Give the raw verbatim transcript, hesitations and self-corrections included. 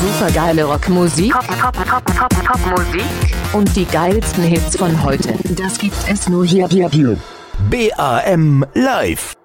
Supergeile Rockmusik. Top, top, top, top, top Musik. Und die geilsten Hits von heute. Das gibt es nur hier, hier, hier. B A M Live.